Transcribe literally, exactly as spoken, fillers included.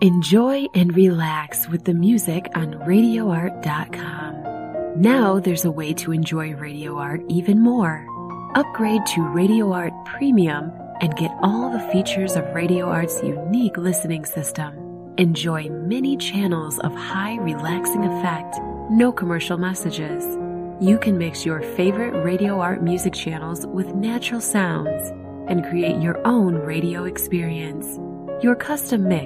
Enjoy and relax with the music on radio art dot com. Now there's a way to enjoy Radio Art even more. Upgrade to Radio Art Premium and get all the features of Radio Art's unique listening system. Enjoy many channels of high relaxing effect, no commercial messages. You can mix your favorite Radio Art music channels with natural sounds and create your own radio experience. Your custom mix